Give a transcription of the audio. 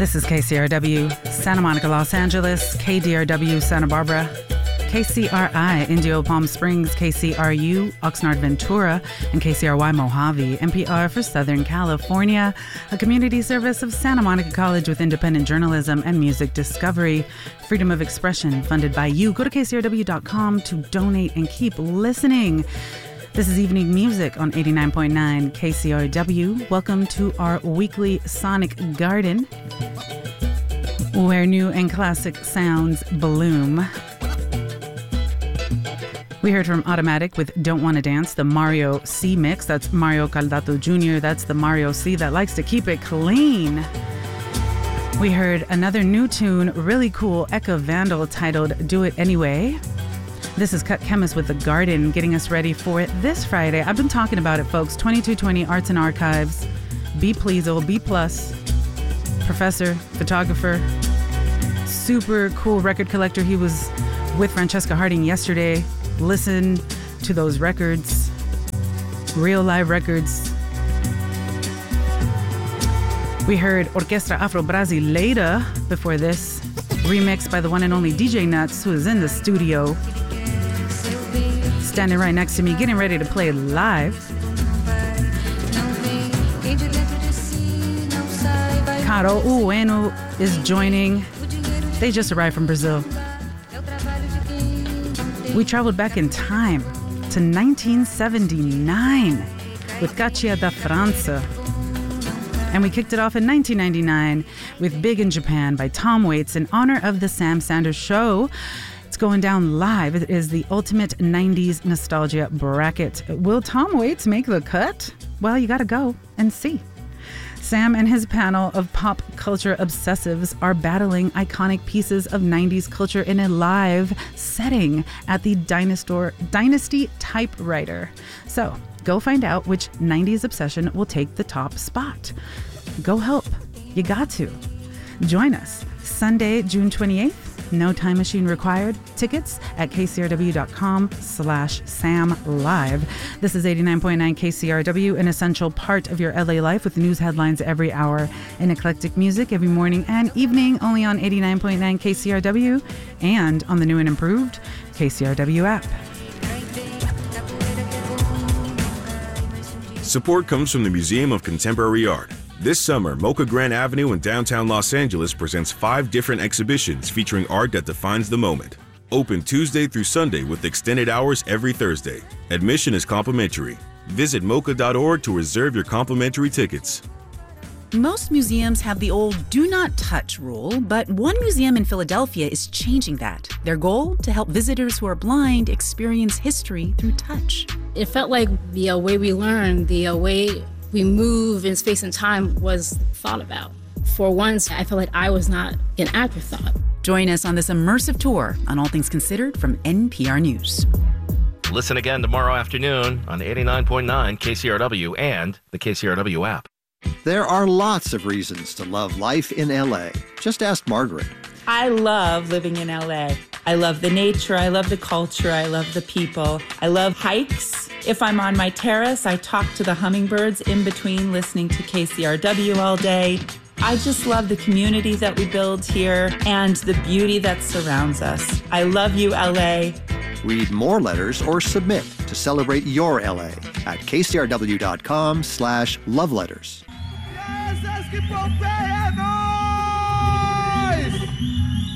This is KCRW, Santa Monica, Los Angeles, KDRW, Santa Barbara, KCRI, Indio Palm Springs, KCRU, Oxnard Ventura, and KCRY Mojave, NPR for Southern California, a community service of Santa Monica College with independent journalism and music discovery. Freedom of expression funded by you. Go to KCRW.com to donate and keep listening. This is Evening Music on 89.9 KCRW. Welcome to our weekly Sonic Garden, where new and classic sounds bloom. We heard from Automatic with Don't Wanna Dance, the Mario C mix. That's Mario Caldato Jr. That's the Mario C that likes to keep it clean. We heard another new tune, really cool, Eka Vandal, titled Do It Anyway. This is Cut Chemist with The Garden, getting us ready for this Friday. I've been talking about it, folks. 2220 Arts and Archives. B. Pleasel, B+, professor, photographer, super cool record collector. He was with Francesca Harding yesterday. Listen to those records, real live records. We heard Orquestra Afro Brasileira before this, remixed by the one and only DJ Nuts, who is in the studio, standing right next to me, getting ready to play live. Caro Ueno is joining. They just arrived from Brazil. We traveled back in time to 1979 with Caccia da França. And we kicked it off in 1999 with Big in Japan by Tom Waits in honor of the Sam Sanders Show. It's going down live. It is the ultimate 90s nostalgia bracket. Will Tom Waits make the cut? Well, you gotta go and see. Sam and his panel of pop culture obsessives are battling iconic pieces of 90s culture in a live setting at the Dynasty Typewriter. So go find out which 90s obsession will take the top spot. Go help. You got to. Join us Sunday, June 28th. No time machine required. Tickets at kcrw.com/samlive. This is 89.9 KCRW, an essential part of your LA life with news headlines every hour and eclectic music every morning and evening, only on 89.9 KCRW and on the new and improved KCRW app. Support comes from the Museum of Contemporary Art. This summer, Mocha Grand Avenue in downtown Los Angeles presents 5 different exhibitions featuring art that defines the moment. Open Tuesday through Sunday with extended hours every Thursday. Admission is complimentary. Visit mocha.org to reserve your complimentary tickets. Most museums have the old do not touch rule, but one museum in Philadelphia is changing that. Their goal? To help visitors who are blind experience history through touch. It felt like the way we learn, the way we move in space and time was thought about. For once, I felt like I was not an afterthought. Join us on this immersive tour on All Things Considered from NPR News. Listen again tomorrow afternoon on 89.9 KCRW and the KCRW app. There are lots of reasons to love life in LA. Just ask Margaret. I love living in LA. I love the nature, I love the culture, I love the people. I love hikes. If I'm on my terrace, I talk to the hummingbirds in between listening to KCRW all day. I just love the community that we build here and the beauty that surrounds us. I love you, LA. Read more letters or submit to celebrate your LA at kcrw.com/loveletters.